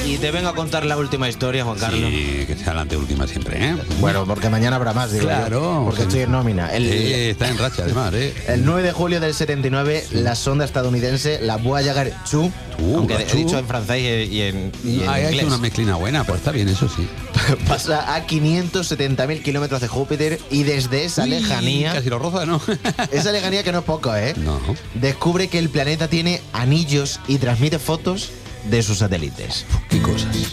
Y te vengo a contar la última historia, Juan Carlos. Sí, que sea la anteúltima siempre, ¿eh? Bueno, porque mañana habrá más, digo Claro. yo, porque estoy en nómina. Está en racha, además, ¿eh? El 9 de julio del 79, la sonda estadounidense, la Voyager 2, aunque la he dicho 2. en francés y en Ha hecho inglés, una mezclina buena, pero está bien, eso sí. pasa a 570.000 kilómetros de Júpiter y desde esa lejanía, Casi lo roza, ¿no? esa lejanía que no es poco, No. descubre que el planeta tiene anillos y transmite fotos de sus satélites. Qué cosas.